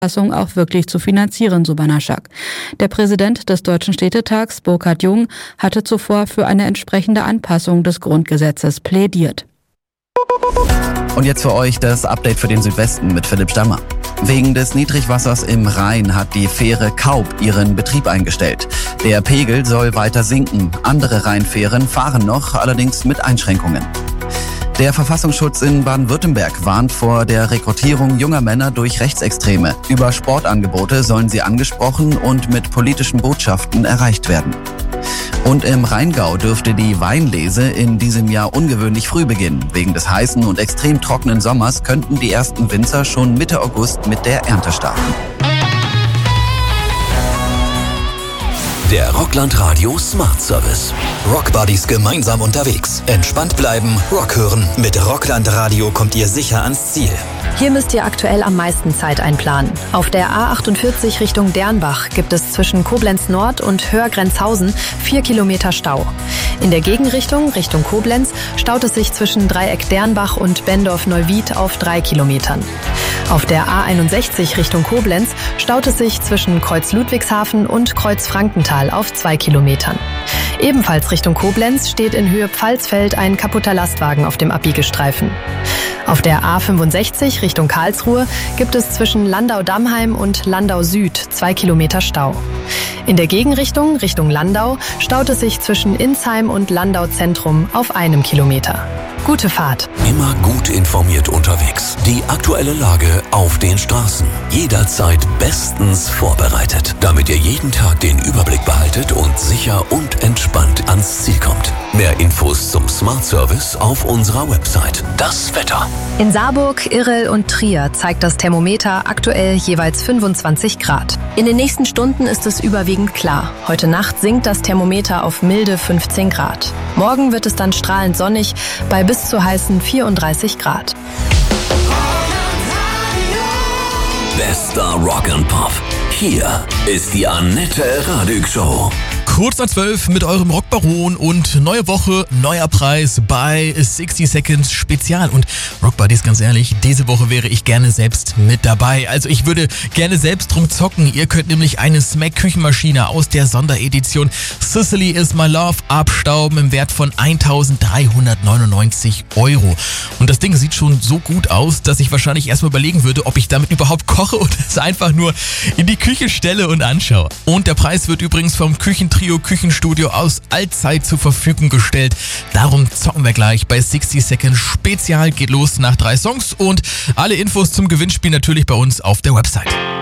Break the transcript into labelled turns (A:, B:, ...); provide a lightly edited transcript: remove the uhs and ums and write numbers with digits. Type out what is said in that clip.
A: auch wirklich zu finanzieren, so Banaschak. Der Präsident des Deutschen Städtetags, Burkhard Jung, hatte zuvor für eine entsprechende Anpassung des Grundgesetzes plädiert.
B: Und jetzt für euch das Update für den Südwesten mit Philipp Stammer. Wegen des Niedrigwassers im Rhein hat die Fähre Kaub ihren Betrieb eingestellt. Der Pegel soll weiter sinken. Andere Rheinfähren fahren noch, allerdings mit Einschränkungen. Der Verfassungsschutz in Baden-Württemberg warnt vor der Rekrutierung junger Männer durch Rechtsextreme. Über Sportangebote sollen sie angesprochen und mit politischen Botschaften erreicht werden. Und im Rheingau dürfte die Weinlese in diesem Jahr ungewöhnlich früh beginnen. Wegen des heißen und extrem trockenen Sommers könnten die ersten Winzer schon Mitte August mit der Ernte starten.
C: Der Rockland Radio Smart Service. Rock Buddies gemeinsam unterwegs. Entspannt bleiben, Rock hören. Mit Rockland Radio kommt ihr sicher ans Ziel.
D: Hier müsst ihr aktuell am meisten Zeit einplanen. Auf der A48 Richtung Dernbach gibt es zwischen Koblenz Nord und Höhrgrenzhausen 4 Kilometer Stau. In der Gegenrichtung, Richtung Koblenz, staut es sich zwischen Dreieck Dernbach und Bendorf-Neuwied auf 3 Kilometern. Auf der A61 Richtung Koblenz staut es sich zwischen Kreuz Ludwigshafen und Kreuz Frankenthal auf 2 Kilometern. Ebenfalls Richtung Koblenz steht in Höhe Pfalzfeld ein kaputter Lastwagen auf dem Abbiegestreifen. Auf der A65 Richtung Karlsruhe gibt es zwischen Landau-Dammheim und Landau Süd 2 Kilometer Stau. In der Gegenrichtung, Richtung Landau, staut es sich zwischen Insheim und Landau Zentrum auf 1 Kilometer. Gute Fahrt.
C: Immer gut informiert unterwegs. Die aktuelle Lage auf den Straßen. Jederzeit bestens vorbereitet, damit ihr jeden Tag den Überblick behaltet und sicher und entspannt ans Ziel kommt. Mehr Infos zum Smart Service auf unserer Website. Das Wetter.
D: In Saarburg, Irrel und Trier zeigt das Thermometer aktuell jeweils 25 Grad. In den nächsten Stunden ist es überwiegend klar. Heute Nacht sinkt das Thermometer auf milde 15 Grad. Morgen wird es dann strahlend sonnig bei bis zu heißen 34 Grad.
C: Bester Rock and Pop. Hier ist die Annette Radig Show.
E: Kurz nach 12 mit eurem Rockbaron und neue Woche, neuer Preis bei 60 Seconds Spezial. Und Rockbuddies, ganz ehrlich, diese Woche wäre ich gerne selbst mit dabei. Also ich würde gerne selbst drum zocken. Ihr könnt nämlich eine Smack-Küchenmaschine aus der Sonderedition Sicily is my love abstauben im Wert von 1.399 €. Und das Ding sieht schon so gut aus, dass ich wahrscheinlich erstmal überlegen würde, ob ich damit überhaupt koche oder es einfach nur in die Küche stelle und anschaue. Und der Preis wird übrigens vom Küchentrio Küchenstudio aus Allzeit zur Verfügung gestellt. Darum zocken wir gleich bei 60 Seconds Spezial. Geht los nach 3 Songs und alle Infos zum Gewinnspiel natürlich bei uns auf der Website.